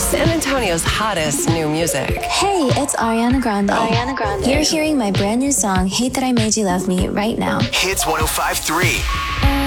San Antonio's hottest new music. Hey, it's Ariana Grande. You're hearing my brand new song, Hate That I Made You Love Me, right now. Hits 105.3.